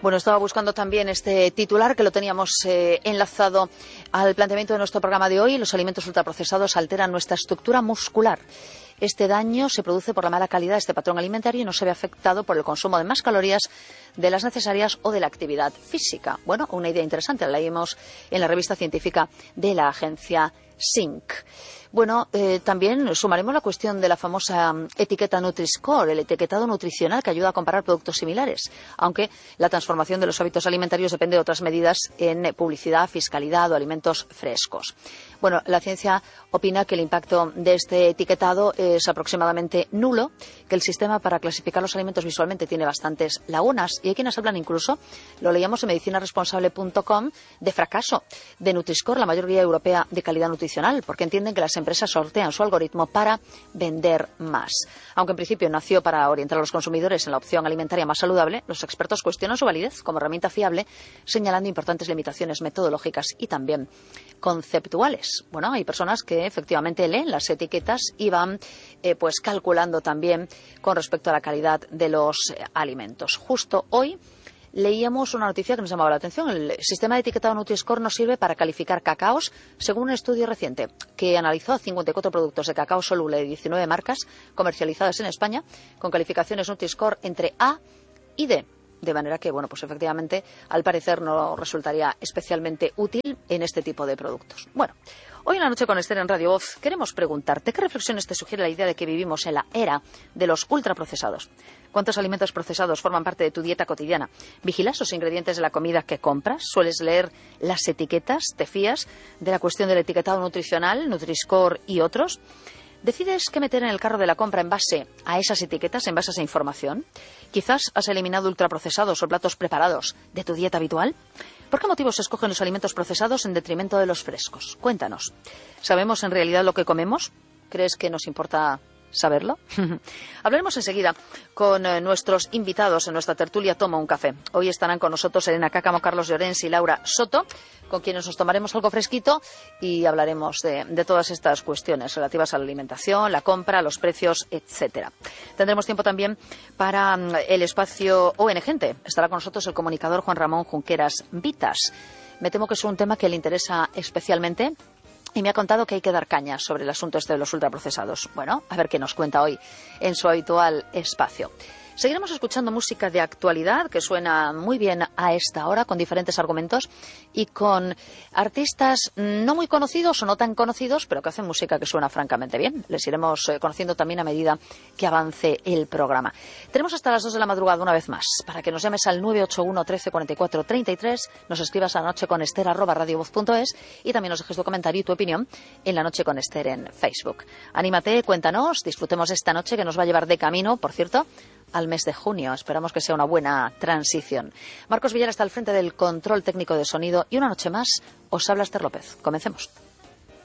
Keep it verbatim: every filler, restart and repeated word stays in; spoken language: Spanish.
Bueno, estaba buscando también este titular que lo teníamos eh, enlazado al planteamiento de nuestro programa de hoy. Los alimentos ultraprocesados alteran nuestra estructura muscular. Este daño se produce por la mala calidad de este patrón alimentario y no se ve afectado por el consumo de más calorías de las necesarias o de la actividad física. Bueno, una idea interesante, la leímos en la revista científica de la agencia S I N C. Bueno, eh, también sumaremos la cuestión de la famosa etiqueta Nutri-Score, el etiquetado nutricional que ayuda a comparar productos similares, aunque la transformación de los hábitos alimentarios depende de otras medidas en publicidad, fiscalidad o alimentos frescos. Bueno, la ciencia opina que el impacto de este etiquetado es aproximadamente nulo, que el sistema para clasificar los alimentos visualmente tiene bastantes lagunas y hay quienes hablan incluso, lo leíamos en medicina responsable punto com, de fracaso de Nutri-Score, la mayor guía europea de calidad nutricional, porque entienden que las empresas sortean su algoritmo para vender más. Aunque en principio nació para orientar a los consumidores en la opción alimentaria más saludable, los expertos cuestionan su validez como herramienta fiable, señalando importantes limitaciones metodológicas y también conceptuales. Bueno, hay personas que efectivamente leen las etiquetas y van eh, pues calculando también con respecto a la calidad de los eh, alimentos. Justo hoy leíamos una noticia que nos llamaba la atención. El sistema de etiquetado Nutri-Score nos sirve para calificar cacaos según un estudio reciente que analizó cincuenta y cuatro productos de cacao soluble de diecinueve marcas comercializadas en España con calificaciones Nutri-Score entre A y D. De manera que, bueno, pues efectivamente, al parecer no resultaría especialmente útil en este tipo de productos. Bueno, hoy en la noche con Esther en Radio Voz queremos preguntarte qué reflexiones te sugiere la idea de que vivimos en la era de los ultraprocesados. ¿Cuántos alimentos procesados forman parte de tu dieta cotidiana? ¿Vigilas los ingredientes de la comida que compras? ¿Sueles leer las etiquetas? ¿Te fías de la cuestión del etiquetado nutricional, Nutri-Score y otros? ¿Decides qué meter en el carro de la compra en base a esas etiquetas, en base a esa información? ¿Quizás has eliminado ultraprocesados o platos preparados de tu dieta habitual? ¿Por qué motivos se escogen los alimentos procesados en detrimento de los frescos? Cuéntanos. ¿Sabemos en realidad lo que comemos? ¿Crees que nos importa saberlo? Hablaremos enseguida con eh, nuestros invitados en nuestra tertulia Toma un Café. Hoy estarán con nosotros Elena Cácamo, Carlos Llorens y Laura Soto, con quienes nos tomaremos algo fresquito y hablaremos de, de todas estas cuestiones relativas a la alimentación, la compra, los precios, etcétera. Tendremos tiempo también para mm, el espacio O N Gente. Estará con nosotros el comunicador Juan Ramón Junqueras Vitas. Me temo que es un tema que le interesa especialmente y me ha contado que hay que dar caña sobre el asunto este de los ultraprocesados. Bueno, a ver qué nos cuenta hoy en su habitual espacio. Seguiremos escuchando música de actualidad que suena muy bien a esta hora, con diferentes argumentos y con artistas no muy conocidos o no tan conocidos, pero que hacen música que suena francamente bien. Les iremos eh, conociendo también a medida que avance el programa. Tenemos hasta las dos de la madrugada una vez más, para que nos llames al nueve ocho uno, trece, cuarenta y cuatro, treinta y tres, nos escribas a la noche con Esther arroba radiovoz punto es y también nos dejes tu comentario y tu opinión en La Noche con Esther en Facebook. Anímate, cuéntanos, disfrutemos esta noche que nos va a llevar de camino, por cierto, al mes de junio. Esperamos que sea una buena transición. Marcos Villar está al frente del control técnico de sonido y una noche más os habla Esther López. Comencemos.